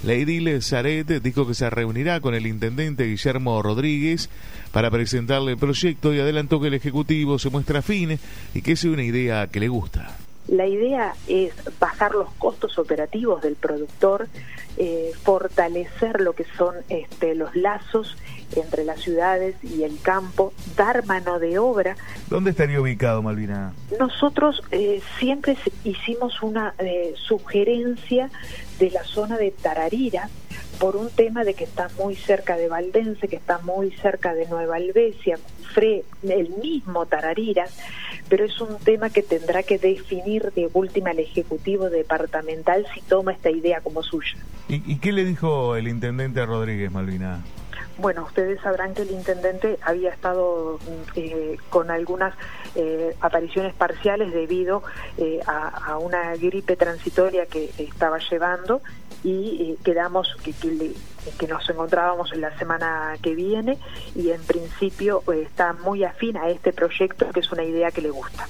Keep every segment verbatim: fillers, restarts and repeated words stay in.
La edil Zaret dijo que se reunirá con el intendente Guillermo Rodríguez para presentarle el proyecto y adelantó que el Ejecutivo se muestra afín y que es una idea que le gusta. La idea es bajar los costos operativos del productor, eh, fortalecer lo que son este, los lazos entre las ciudades y el campo, dar mano de obra. ¿Dónde estaría ubicado, Malvina? Nosotros eh, siempre hicimos una eh, sugerencia de la zona de Tararira, por un tema de que está muy cerca de Valdense, que está muy cerca de Nueva Albesia, Fre, el mismo Tararira, pero es un tema que tendrá que definir de última el Ejecutivo Departamental si toma esta idea como suya. ¿Y, y qué le dijo el intendente Rodríguez, Malvina? Bueno, ustedes sabrán que el intendente había estado eh, con algunas eh, apariciones parciales debido eh, a, a una gripe transitoria que estaba llevando y eh, quedamos que, que, le, que nos encontrábamos en la semana que viene y en principio eh, está muy afín a este proyecto, que es una idea que le gusta.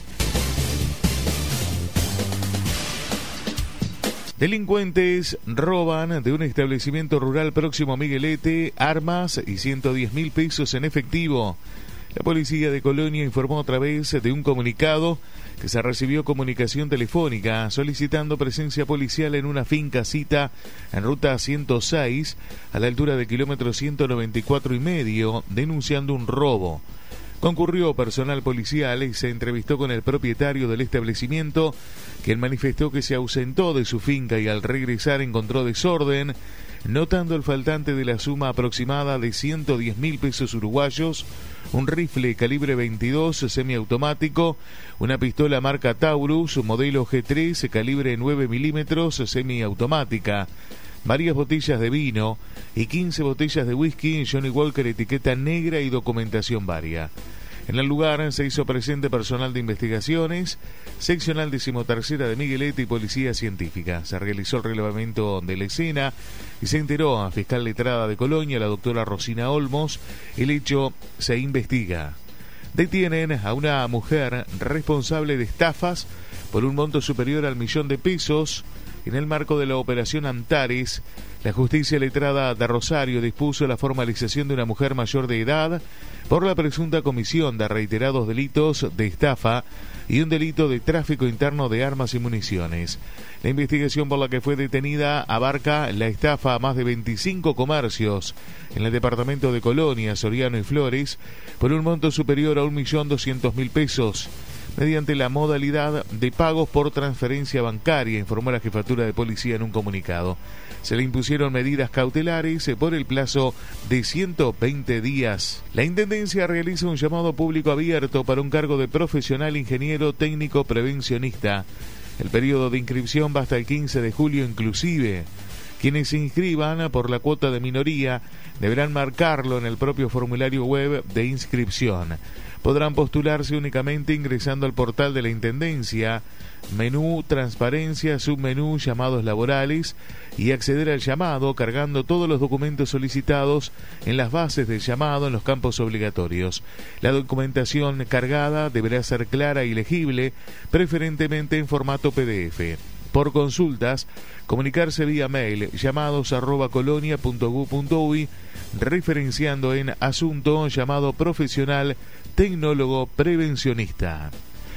Delincuentes roban de un establecimiento rural próximo a Miguelete armas y ciento diez mil pesos en efectivo. La policía de Colonia informó a través de un comunicado que se recibió comunicación telefónica solicitando presencia policial en una finca cita en ruta ciento seis a la altura de kilómetro ciento noventa y cuatro y medio, denunciando un robo. Concurrió personal policial y se entrevistó con el propietario del establecimiento, quien manifestó que se ausentó de su finca y al regresar encontró desorden, notando el faltante de la suma aproximada de ciento diez mil pesos uruguayos, un rifle calibre veintidós semiautomático, una pistola marca Taurus, modelo G tres calibre nueve milímetros semiautomática, varias botellas de vino y quince botellas de whisky Johnny Walker etiqueta negra y documentación varia. En el lugar se hizo presente personal de investigaciones, seccional decimotercera de Miguelete y policía científica. Se realizó el relevamiento de la escena y se enteró a fiscal letrada de Colonia, la doctora Rosina Olmos. El hecho se investiga. Detienen a una mujer responsable de estafas por un monto superior al millón de pesos. En el marco de la operación Antares, la justicia letrada de Rosario dispuso la formalización de una mujer mayor de edad por la presunta comisión de reiterados delitos de estafa y un delito de tráfico interno de armas y municiones. La investigación por la que fue detenida abarca la estafa a más de veinticinco comercios en el departamento de Colonia, Soriano y Flores por un monto superior a un millón doscientos mil pesos. Mediante la modalidad de pagos por transferencia bancaria, informó la Jefatura de Policía en un comunicado. Se le impusieron medidas cautelares por el plazo de ciento veinte días. La Intendencia realiza un llamado público abierto para un cargo de profesional ingeniero técnico prevencionista. El periodo de inscripción va hasta el quince de julio inclusive. Quienes se inscriban por la cuota de minoría deberán marcarlo en el propio formulario web de inscripción. Podrán postularse únicamente ingresando al portal de la Intendencia, menú Transparencia, submenú Llamados Laborales y acceder al llamado cargando todos los documentos solicitados en las bases del llamado en los campos obligatorios. La documentación cargada deberá ser clara y legible, preferentemente en formato P D F. Por consultas, comunicarse vía mail llamados arroba colonia punto gu punto uy, referenciando en asunto llamado profesional tecnólogo prevencionista.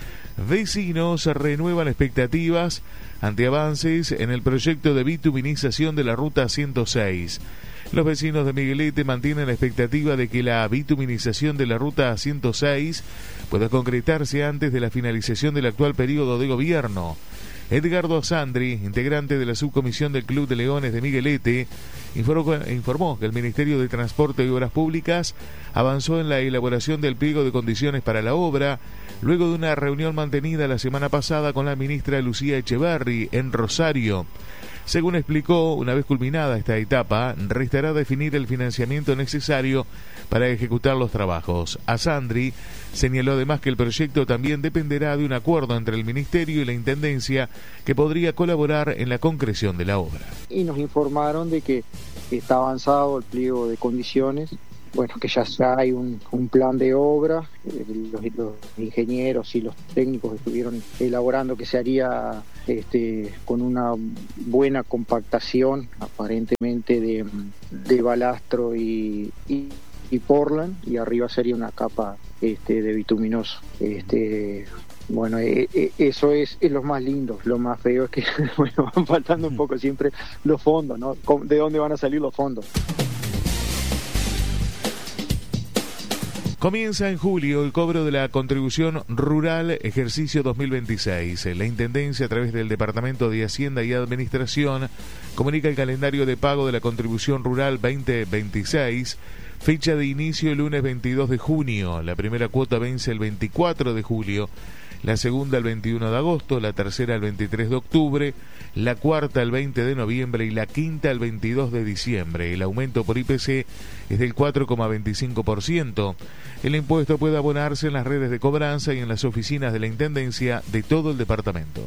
Vecinos renuevan expectativas ante avances en el proyecto de bituminización de la ruta ciento seis. Los vecinos de Miguelete mantienen la expectativa de que la bituminización de la ruta ciento seis pueda concretarse antes de la finalización del actual periodo de gobierno. Edgardo Sandri, integrante de la subcomisión del Club de Leones de Miguelete, informó, informó que el Ministerio de Transporte y Obras Públicas avanzó en la elaboración del pliego de condiciones para la obra, luego de una reunión mantenida la semana pasada con la ministra Lucía Echeverri en Rosario. Según explicó, una vez culminada esta etapa, restará definir el financiamiento necesario para ejecutar los trabajos. A Sandri señaló además que el proyecto también dependerá de un acuerdo entre el Ministerio y la Intendencia que podría colaborar en la concreción de la obra. Y nos informaron de que está avanzado el pliego de condiciones bueno, que ya hay un, un plan de obra, eh, los, los ingenieros y los técnicos estuvieron elaborando que se haría este, con una buena compactación, aparentemente de, de balastro y, y, y Portland, y arriba sería una capa este, de bituminoso. Este, Bueno, eh, eh, eso es, es lo más lindo. Lo más feo es que bueno, van faltando un poco siempre los fondos, ¿no? ¿De dónde van a salir los fondos? Comienza en julio el cobro de la contribución rural ejercicio dos mil veintiséis. La Intendencia, a través del Departamento de Hacienda y Administración, comunica el calendario de pago de la contribución rural veinte veintiséis. Fecha de inicio el lunes veintidós de junio. La primera cuota vence el veinticuatro de julio. La segunda el veintiuno de agosto, la tercera el veintitrés de octubre, la cuarta el veinte de noviembre y la quinta el veintidós de diciembre. El aumento por I P C es del cuatro coma veinticinco por ciento. El impuesto puede abonarse en las redes de cobranza y en las oficinas de la Intendencia de todo el departamento.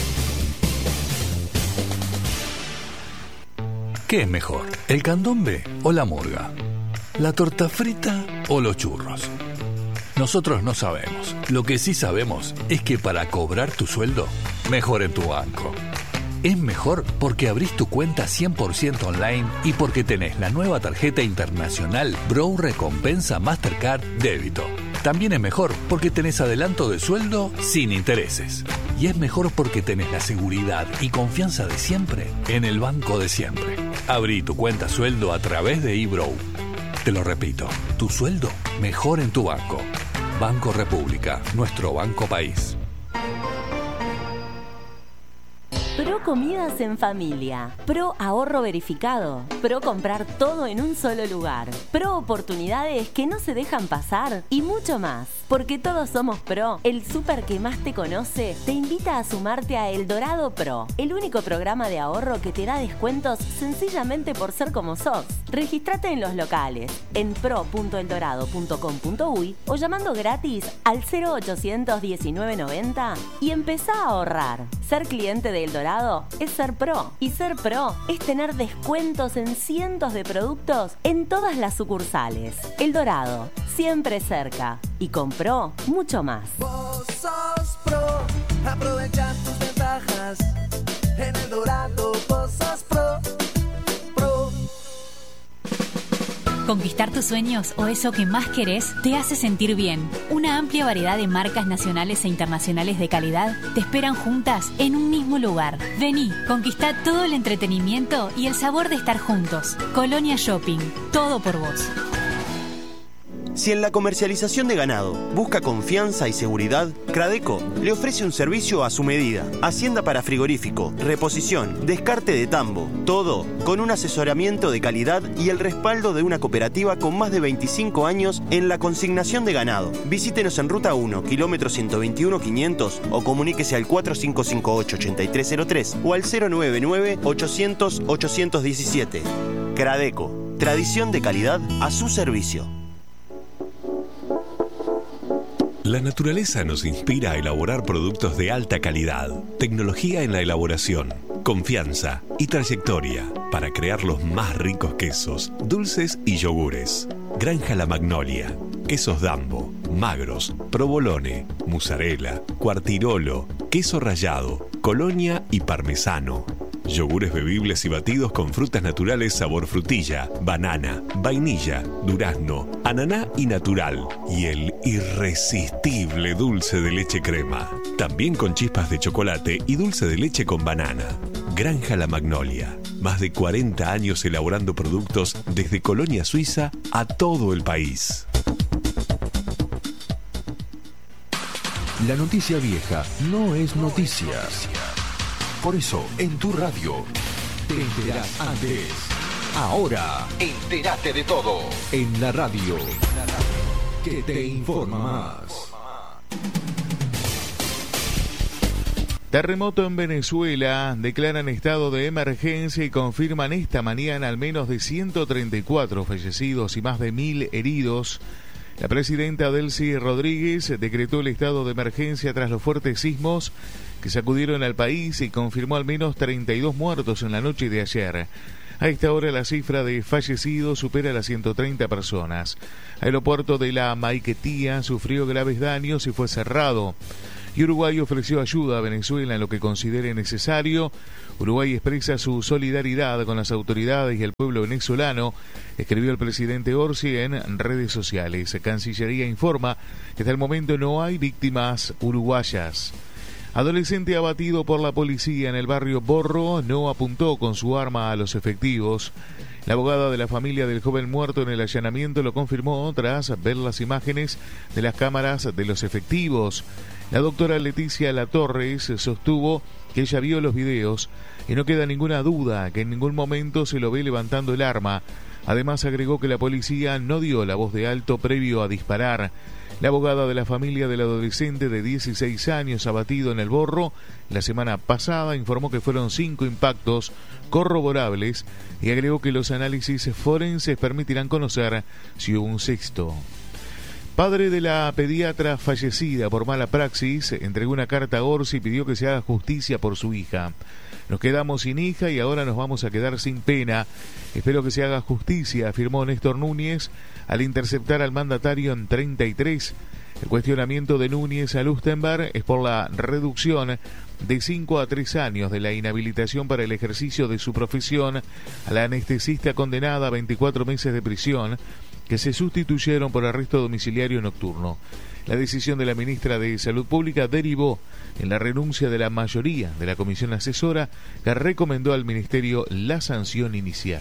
¿Qué es mejor, el candombe o la murga? ¿La torta frita o los churros? Nosotros no sabemos. Lo que sí sabemos es que para cobrar tu sueldo, mejor en tu banco. Es mejor porque abrís tu cuenta cien por ciento online y porque tenés la nueva tarjeta internacional Bro Recompensa Mastercard Débito. También es mejor porque tenés adelanto de sueldo sin intereses. Y es mejor porque tenés la seguridad y confianza de siempre en el banco de siempre. Abrí tu cuenta sueldo a través de eBro. Te lo repito, tu sueldo mejor en tu banco. Banco República, nuestro banco país. Pro Comidas en Familia, Pro Ahorro Verificado, Pro Comprar todo en un solo lugar, Pro Oportunidades que no se dejan pasar y mucho más. Porque todos somos Pro, el súper que más te conoce te invita a sumarte a El Dorado Pro, el único programa de ahorro que te da descuentos sencillamente por ser como sos. Regístrate en los locales, en pro punto el dorado punto com punto uy o llamando gratis al cero ochocientos diecinueve noventa y empezá a ahorrar. Ser cliente de El Dorado es ser Pro, y ser Pro es tener descuentos en cientos de productos en todas las sucursales. El Dorado, siempre cerca, y con Pro, mucho más. Vos sos Pro, aprovecha tus ventajas. En El Dorado, vos sos Pro. Pro. Conquistar tus sueños o eso que más querés te hace sentir bien. Una amplia variedad de marcas nacionales e internacionales de calidad te esperan juntas en un mismo lugar. Vení, conquistá todo el entretenimiento y el sabor de estar juntos. Colonia Shopping, todo por vos. Si en la comercialización de ganado busca confianza y seguridad, Cradeco le ofrece un servicio a su medida. Hacienda para frigorífico, reposición, descarte de tambo, todo con un asesoramiento de calidad y el respaldo de una cooperativa con más de veinticinco años en la consignación de ganado. Visítenos en Ruta uno, kilómetro ciento veintiuno quinientos o comuníquese al cuatro cinco cinco ocho, ocho tres cero tres o al cero nueve nueve, ochocientos, ochocientos diecisiete. Cradeco, tradición de calidad a su servicio. La naturaleza nos inspira a elaborar productos de alta calidad, tecnología en la elaboración, confianza y trayectoria para crear los más ricos quesos, dulces y yogures. Granja La Magnolia, quesos Dambo, magros, provolone, mozzarella, quartirolo, queso rallado, colonia y parmesano. Yogures bebibles y batidos con frutas naturales sabor frutilla, banana, vainilla, durazno, ananá y natural. Y el irresistible dulce de leche crema. También con chispas de chocolate y dulce de leche con banana. Granja La Magnolia. Más de cuarenta años elaborando productos desde Colonia Suiza a todo el país. La noticia vieja no es noticia. Por eso, en tu radio, te enterás antes. Ahora, entérate de todo. En la radio, que te informa más. Terremoto en Venezuela. Declaran estado de emergencia y confirman esta mañana al menos de ciento treinta y cuatro fallecidos y más de mil heridos. La presidenta Delcy Rodríguez decretó el estado de emergencia tras los fuertes sismos que sacudieron al país y confirmó al menos treinta y dos muertos en la noche de ayer. A esta hora la cifra de fallecidos supera las ciento treinta personas. Aeropuerto de la Maiquetía sufrió graves daños y fue cerrado. Y Uruguay ofreció ayuda a Venezuela en lo que considere necesario. Uruguay expresa su solidaridad con las autoridades y el pueblo venezolano, escribió el presidente Orsi en redes sociales. Cancillería informa que hasta el momento no hay víctimas uruguayas. Adolescente abatido por la policía en el barrio Borro no apuntó con su arma a los efectivos. La abogada de la familia del joven muerto en el allanamiento lo confirmó tras ver las imágenes de las cámaras de los efectivos. La doctora Leticia Latorres sostuvo que ella vio los videos y no queda ninguna duda que en ningún momento se lo ve levantando el arma. Además agregó que la policía no dio la voz de alto previo a disparar. La abogada de la familia del adolescente de dieciséis años abatido en el Borro la semana pasada informó que fueron cinco impactos corroborables y agregó que los análisis forenses permitirán conocer si hubo un sexto. Padre de la pediatra fallecida por mala praxis entregó una carta a Orsi y pidió que se haga justicia por su hija. Nos quedamos sin hija y ahora nos vamos a quedar sin pena. Espero que se haga justicia, afirmó Néstor Núñez al interceptar al mandatario en treinta y tres. El cuestionamiento de Núñez a Lustenberg es por la reducción de cinco a tres años de la inhabilitación para el ejercicio de su profesión a la anestesista condenada a veinticuatro meses de prisión, que se sustituyeron por arresto domiciliario nocturno. La decisión de la ministra de Salud Pública derivó en la renuncia de la mayoría de la comisión asesora que recomendó al ministerio la sanción inicial.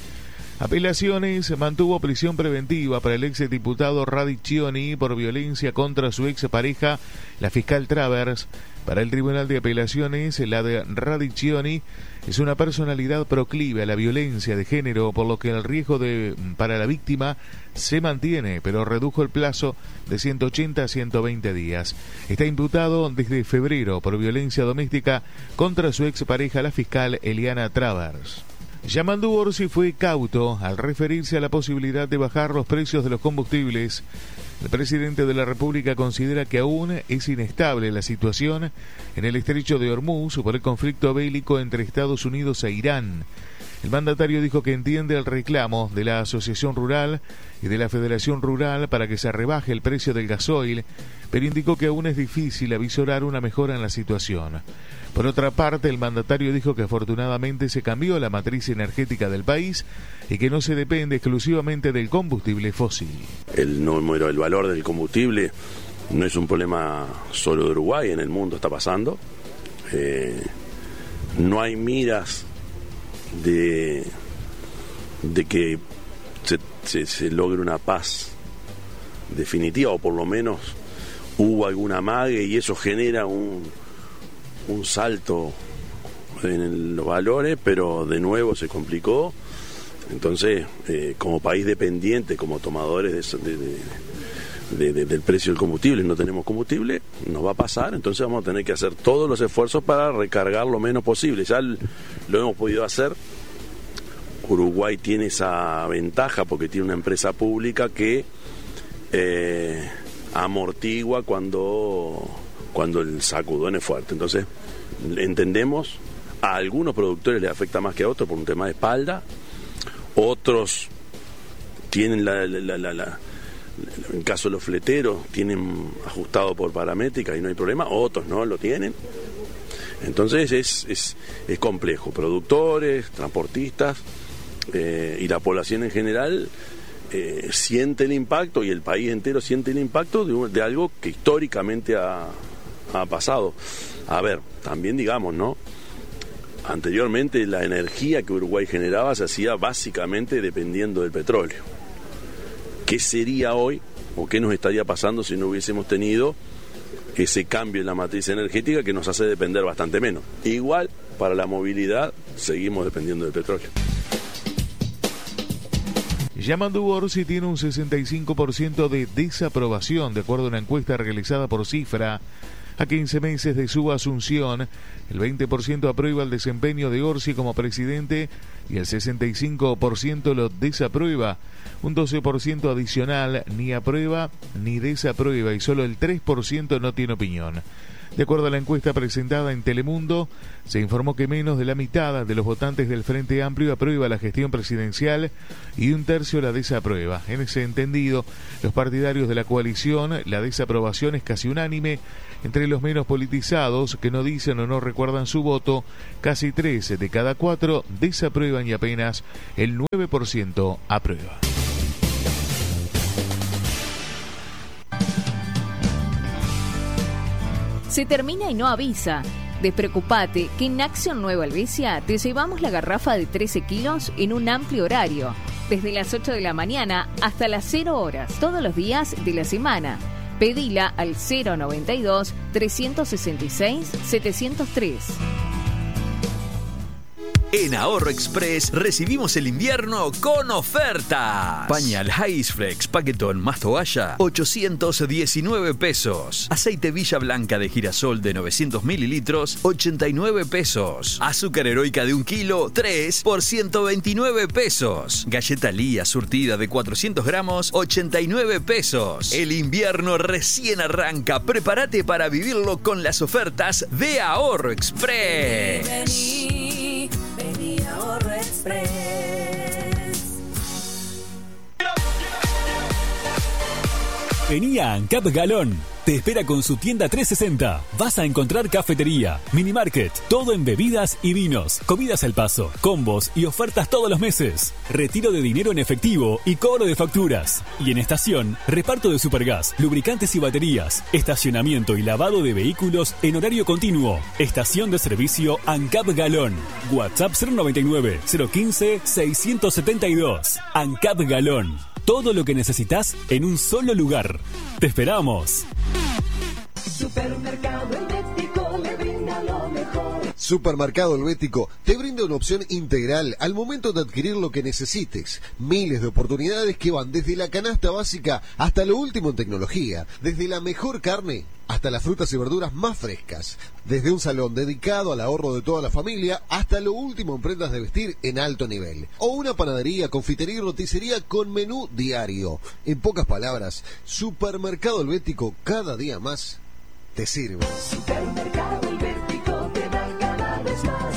Apelaciones mantuvo prisión preventiva para el exdiputado Radicchioni por violencia contra su expareja, la fiscal Travers. Para el Tribunal de Apelaciones, la de Radicchioni es una personalidad proclive a la violencia de género, por lo que el riesgo de, para la víctima se mantiene, pero redujo el plazo de ciento ochenta a ciento veinte días. Está imputado desde febrero por violencia doméstica contra su expareja, la fiscal Eliana Travers. Yamandu Orsi fue cauto al referirse a la posibilidad de bajar los precios de los combustibles. El presidente de la República considera que aún es inestable la situación en el estrecho de Hormuz por el conflicto bélico entre Estados Unidos e Irán. El mandatario dijo que entiende el reclamo de la Asociación Rural y de la Federación Rural para que se rebaje el precio del gasoil, pero indicó que aún es difícil avisorar una mejora en la situación. Por otra parte, el mandatario dijo que afortunadamente se cambió la matriz energética del país y que no se depende exclusivamente del combustible fósil. El número, el valor del combustible no es un problema solo de Uruguay, en el mundo está pasando. Eh, no hay miras de, de que se, se, se logre una paz definitiva, o por lo menos hubo alguna amague y eso genera un, un salto en los valores, pero de nuevo se complicó. Entonces, eh, como país dependiente, como tomadores de, de, de, de, del precio del combustible, no tenemos combustible, nos va a pasar, entonces vamos a tener que hacer todos los esfuerzos para recargar lo menos posible. Ya lo hemos podido hacer. Uruguay tiene esa ventaja porque tiene una empresa pública que eh, amortigua cuando, cuando el sacudón es fuerte. Entonces, entendemos, a algunos productores les afecta más que a otros por un tema de espalda. Otros tienen, la, la, la, la, la, en caso de los fleteros, tienen ajustado por paramétrica y no hay problema. Otros no lo tienen. Entonces es, es, es complejo. Productores, transportistas eh, y la población en general eh, siente el impacto, y el país entero siente el impacto de, de algo que históricamente ha, ha pasado. A ver, también digamos, ¿no? Anteriormente la energía que Uruguay generaba se hacía básicamente dependiendo del petróleo. ¿Qué sería hoy o qué nos estaría pasando si no hubiésemos tenido ese cambio en la matriz energética que nos hace depender bastante menos? Igual, para la movilidad seguimos dependiendo del petróleo. Yamandu Orsi tiene un sesenta y cinco por ciento de desaprobación, de acuerdo a una encuesta realizada por Cifra. A quince meses de su asunción, el veinte por ciento aprueba el desempeño de Orsi como presidente y el sesenta y cinco por ciento lo desaprueba. Un doce por ciento adicional ni aprueba ni desaprueba y solo el tres por ciento no tiene opinión. De acuerdo a la encuesta presentada en Telemundo, se informó que menos de la mitad de los votantes del Frente Amplio aprueba la gestión presidencial y un tercio la desaprueba. En ese entendido, los partidarios de la coalición, la desaprobación es casi unánime. Entre los menos politizados que no dicen o no recuerdan su voto, casi trece de cada cuatro desaprueban y apenas el nueve por ciento aprueba. Se termina y no avisa. Despreocupate que en Acción Nueva Helvecia te llevamos la garrafa de trece kilos en un amplio horario, desde las ocho de la mañana hasta las cero horas, todos los días de la semana. Pedila al cero noventa y dos, trescientos sesenta y seis, setecientos tres. En Ahorro Express recibimos el invierno con ofertas. Pañal Ice Flex paquetón más toalla, ochocientos diecinueve pesos. Aceite Villa Blanca de girasol de novecientos mililitros, ochenta y nueve pesos. Azúcar heroica de un kilo, tres por ciento veintinueve pesos. Galleta Lía surtida de cuatrocientos gramos, ochenta y nueve pesos. El invierno recién arranca. Prepárate para vivirlo con las ofertas de Ahorro Express. Vení, vení a Ahorro Express. Vení a ANCAP Galón. Te espera con su tienda trescientos sesenta. Vas a encontrar cafetería, mini market, todo en bebidas y vinos, comidas al paso, combos y ofertas todos los meses. Retiro de dinero en efectivo y cobro de facturas. Y en estación, reparto de supergas, lubricantes y baterías, estacionamiento y lavado de vehículos en horario continuo. Estación de servicio ANCAP Galón. WhatsApp cero noventa y nueve, cero quince, seiscientos setenta y dos. ANCAP Galón. Todo lo que necesitas en un solo lugar. ¡Te esperamos! Supermercado Helvético le brinda lo mejor. Supermercado Helvético te brinda una opción integral al momento de adquirir lo que necesites. Miles de oportunidades que van desde la canasta básica hasta lo último en tecnología. Desde la mejor carne hasta las frutas y verduras más frescas. Desde un salón dedicado al ahorro de toda la familia hasta lo último en prendas de vestir en alto nivel. O una panadería, confitería y roticería con menú diario. En pocas palabras, Supermercado Helvético cada día más te sirve. Supermercado Helvético te da cada vez más.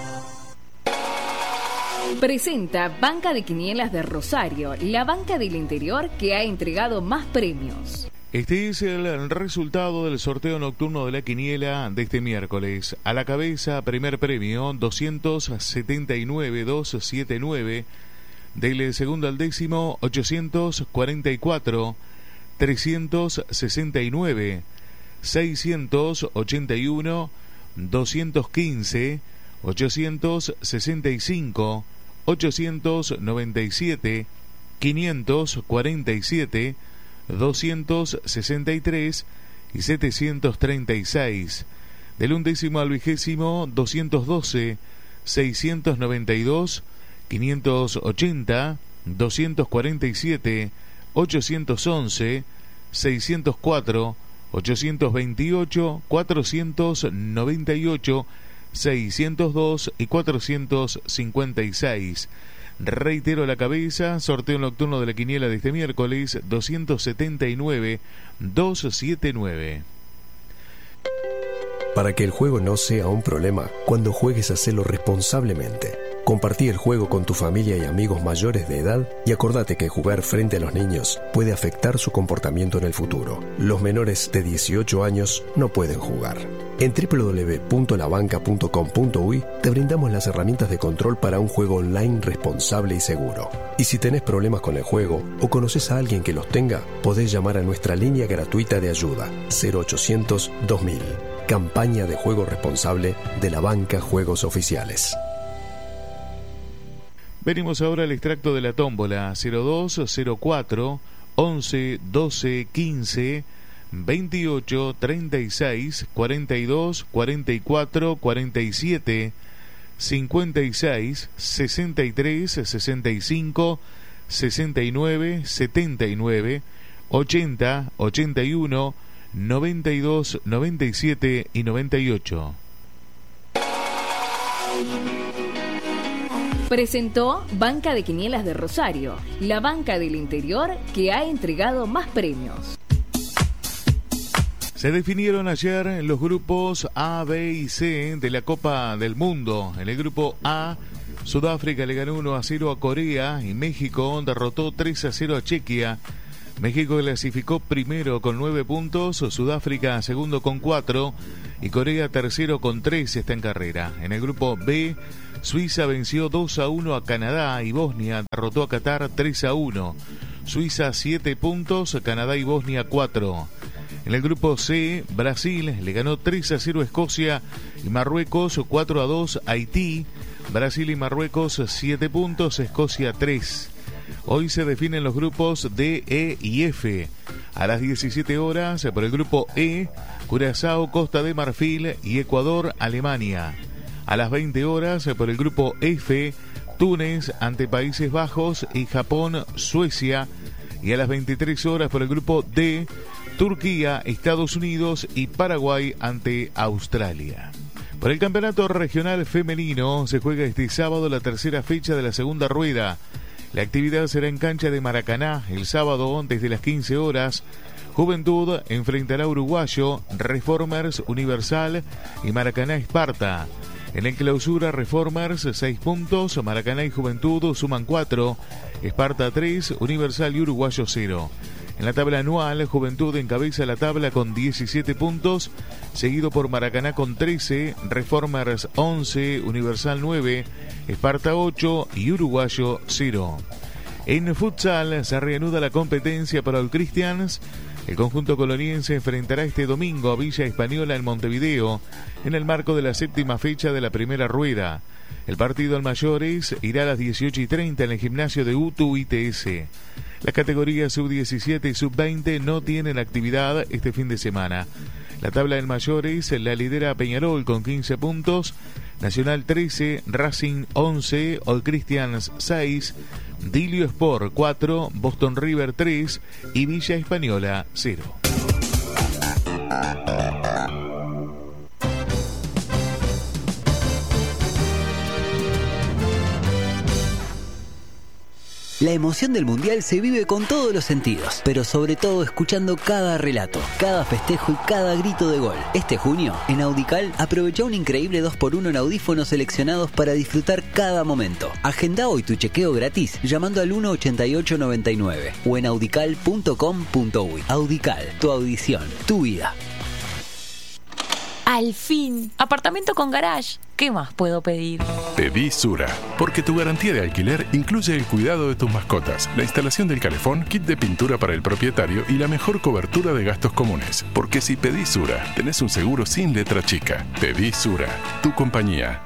Presenta Banca de Quinielas de Rosario, la banca del interior que ha entregado más premios. Este es el resultado del sorteo nocturno de la quiniela de este miércoles. A la cabeza, primer premio, doscientos setenta y nueve mil doscientos setenta y nueve. Del segundo al décimo, ochocientos cuarenta y cuatro, trescientos sesenta y nueve, seiscientos ochenta y uno, doscientos quince, ochocientos sesenta y cinco, ochocientos noventa y siete, quinientos cuarenta y siete, doscientos sesenta y tres y setecientos treinta y seis. Del undécimo al vigésimo, doscientos doce, seiscientos noventa y dos, quinientos ochenta, doscientos cuarenta y siete, ochocientos once, seiscientos cuatro, ochocientos veintiocho, cuatrocientos noventa y ocho, seiscientos dos y cuatrocientos cincuenta y seis. Reitero la cabeza, sorteo nocturno de la quiniela de este miércoles, doscientos setenta y nueve mil doscientos setenta y nueve. Para que el juego no sea un problema, cuando juegues hacelo responsablemente. Compartí el juego con tu familia y amigos mayores de edad y acordate que jugar frente a los niños puede afectar su comportamiento en el futuro. Los menores de dieciocho años no pueden jugar. En doble u doble u doble u punto la banca punto com punto uy te brindamos las herramientas de control para un juego online responsable y seguro. Y si tenés problemas con el juego o conoces a alguien que los tenga, podés llamar a nuestra línea gratuita de ayuda cero ochocientos dos mil. Campaña de juego responsable de la banca Juegos Oficiales. Venimos ahora al extracto de la tómbola cero dos, cero cuatro, once, doce, quince, veintiocho, treinta y seis, cuarenta y dos, cuarenta y cuatro, cuarenta y siete, cincuenta y seis, sesenta y tres, sesenta y cinco, sesenta y nueve, setenta y nueve, ochenta, ochenta y uno, noventa y dos, noventa y siete y noventa y ocho. Presentó Banca de Quinielas de Rosario, la banca del interior que ha entregado más premios. Se definieron ayer los grupos A, B y C de la Copa del Mundo. En el grupo A, Sudáfrica le ganó uno a cero a Corea y México derrotó tres a cero a Chequia. México clasificó primero con nueve puntos, Sudáfrica segundo con cuatro y Corea tercero con tres, está en carrera. En el grupo B, Suiza venció dos a uno a Canadá y Bosnia derrotó a Qatar tres a uno. Suiza siete puntos, Canadá y Bosnia cuatro. En el grupo C, Brasil le ganó tres a cero a Escocia y Marruecos cuatro a dos a Haití. Brasil y Marruecos siete puntos, Escocia tres. Hoy se definen los grupos D, E y F. A las diecisiete horas, por el grupo E, Curazao, Costa de Marfil y Ecuador, Alemania. A las veinte horas, por el grupo F, Túnez ante Países Bajos y Japón, Suecia. Y a las veintitrés horas, por el grupo D, Turquía, Estados Unidos y Paraguay ante Australia. Por el campeonato regional femenino se juega este sábado la tercera fecha de la segunda rueda. La actividad será en cancha de Maracaná el sábado desde las quince horas. Juventud enfrentará a Uruguayo, Reformers, Universal y Maracaná Esparta. En el clausura, Reformers seis puntos, Maracaná y Juventud suman cuatro, Esparta tres, Universal y Uruguayo cero. En la tabla anual, Juventud encabeza la tabla con diecisiete puntos, seguido por Maracaná con trece, Reformers once, Universal nueve, Esparta ocho y Uruguayo cero. En futsal se reanuda la competencia para el Christians. El conjunto coloniense enfrentará este domingo a Villa Española en Montevideo en el marco de la séptima fecha de la primera rueda. El partido al mayores irá a las dieciocho y treinta en el gimnasio de U T U I T S. Las categorías sub diecisiete y sub veinte no tienen actividad este fin de semana. La tabla en mayores la lidera Peñarol con quince puntos, Nacional trece, Racing once, All Christians seis, Dilio Sport cuatro, Boston River tres y Villa Española cero. La emoción del Mundial se vive con todos los sentidos, pero sobre todo escuchando cada relato, cada festejo y cada grito de gol. Este junio, en Audical, aprovecha un increíble dos por uno en audífonos seleccionados para disfrutar cada momento. Agenda hoy tu chequeo gratis llamando al uno ochenta y ocho noventa y nueve o en audical punto com punto uy. Audical, tu audición, tu vida. Al fin, apartamento con garage. ¿Qué más puedo pedir? Pedí Sura, porque tu garantía de alquiler incluye el cuidado de tus mascotas, la instalación del calefón, kit de pintura para el propietario y la mejor cobertura de gastos comunes. Porque si pedís Sura, tenés un seguro sin letra chica. Pedí Sura, tu compañía.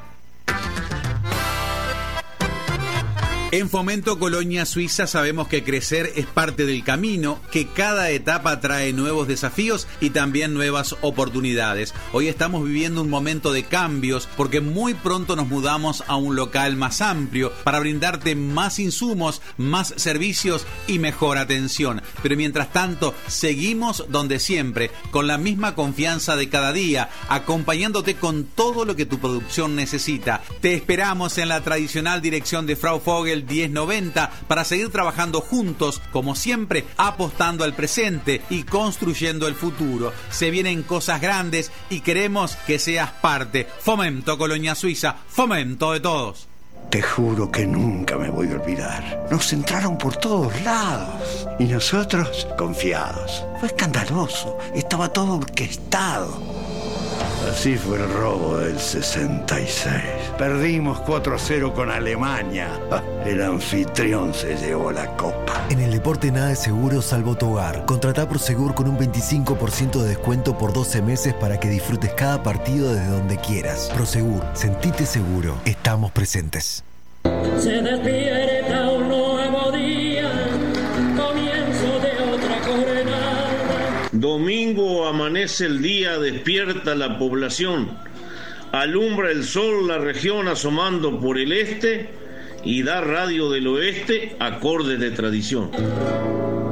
En Fomento Colonia Suiza sabemos que crecer es parte del camino, que cada etapa trae nuevos desafíos y también nuevas oportunidades. Hoy estamos viviendo un momento de cambios porque muy pronto nos mudamos a un local más amplio para brindarte más insumos, más servicios y mejor atención. Pero mientras tanto, seguimos donde siempre, con la misma confianza de cada día, acompañándote con todo lo que tu producción necesita. Te esperamos en la tradicional dirección de Frau Vogel diez noventa para seguir trabajando juntos, como siempre, apostando al presente y construyendo el futuro. Se vienen cosas grandes y queremos que seas parte. Fomento Colonia Suiza, fomento de todos. Te juro que nunca me voy a olvidar. Nos entraron por todos lados y nosotros confiados. Fue escandaloso, estaba todo orquestado. Así fue el robo del sesenta y seis. Perdimos cuatro a cero con Alemania. El anfitrión se llevó la copa. En el deporte nada es seguro salvo tu hogar. Contratá Prosegur con un veinticinco por ciento de descuento por doce meses para que disfrutes cada partido desde donde quieras. Prosegur, sentite seguro. Estamos presentes. Se despierta un nuevo día, comienzo de otra jornada. Domingo amanece el día, despierta la población, alumbra el sol la región asomando por el este y da radio del oeste acordes de tradición.